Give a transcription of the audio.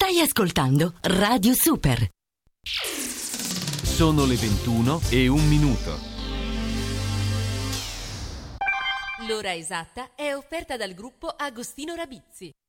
Stai ascoltando Radio Super. Sono le 21:01. L'ora esatta è offerta dal gruppo Agostino Rabizzi.